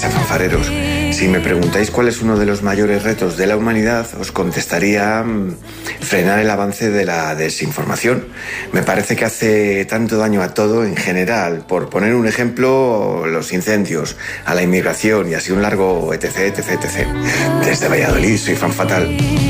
Fanfareros. Si me preguntáis cuál es uno de los mayores retos de la humanidad, os contestaría frenar el avance de la desinformación. Me parece que hace tanto daño a todo en general. Por poner un ejemplo, los incendios, a la inmigración y así un largo etc, etc, etc. Desde Valladolid soy Fan Fatal.